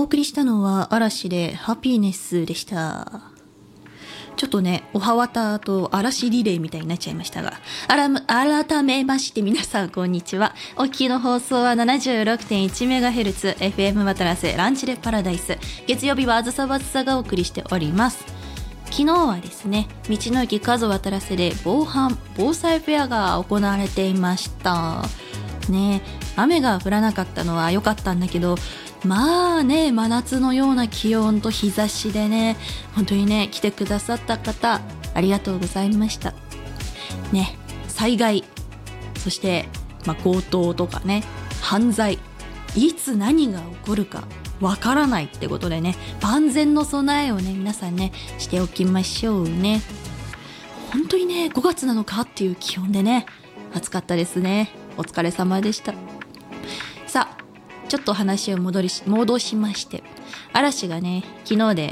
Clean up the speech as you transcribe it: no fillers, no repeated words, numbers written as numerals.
お送りしたのは嵐でハピネスでした。ちょっとね、おはわたと嵐リレーみたいになっちゃいましたが、改めまして皆さんこんにちは。お聞きの放送は 76.1MHz FM 渡良瀬ランチでパラダイス。月曜日はあずさばずさがお送りしております。昨日はですね、道の駅数渡良瀬で防災フェアが行われていましたね。雨が降らなかったのは良かったんだけど、まあね、真夏のような気温と日差しでね、本当にね、来てくださった方ありがとうございましたね。災害、そして、強盗とかね、犯罪、いつ何が起こるかわからないってことでね、万全の備えをね、皆さんね、しておきましょうね。本当にね、5月なのかっていう気温でね、暑かったですね。お疲れ様でした。さあ、ちょっと話を戻しまして、嵐がね、昨日で